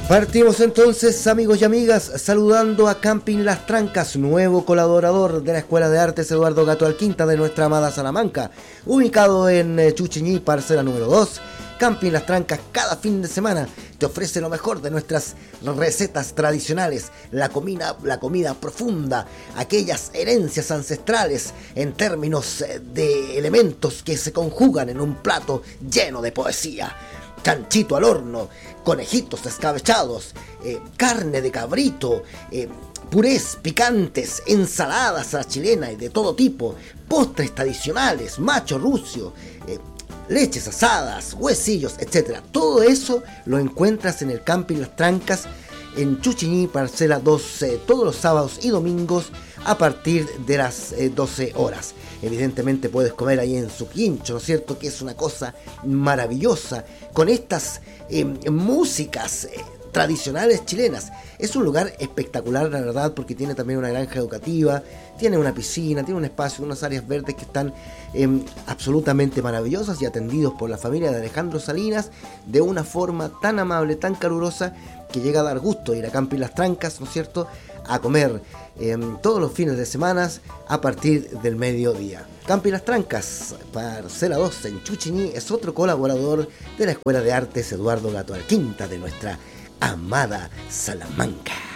Partimos entonces, amigos y amigas, saludando a Camping Las Trancas, nuevo colaborador de la Escuela de Artes Eduardo Gato Alquinta de nuestra amada Salamanca, ubicado en Chuchiñí, parcela número 2. Camping Las Trancas cada fin de semana te ofrece lo mejor de nuestras recetas tradicionales, la comida profunda, aquellas herencias ancestrales en términos de elementos que se conjugan en un plato lleno de poesía. Chanchito al horno, conejitos escabechados, carne de cabrito, purés picantes, ensaladas a la chilena y de todo tipo, postres tradicionales, macho rucio, leches asadas, huesillos, etc. Todo eso lo encuentras en el Camping Las Trancas, en Chuchiñí, parcela 12, todos los sábados y domingos a partir de las 12 horas. Evidentemente puedes comer ahí en su quincho, ¿no es cierto? Que es una cosa maravillosa, con estas músicas tradicionales chilenas. Es un lugar espectacular, la verdad, porque tiene también una granja educativa, tiene una piscina, tiene un espacio, unas áreas verdes que están absolutamente maravillosas y atendidos por la familia de Alejandro Salinas de una forma tan amable, tan calurosa, que llega a dar gusto ir a Camping Las Trancas, ¿no es cierto?, a comer todos los fines de semana a partir del mediodía. Camping Las Trancas, parcela 2 en Chuchiñí, es otro colaborador de la Escuela de Artes Eduardo Gato Alquinta de nuestra amada Salamanca.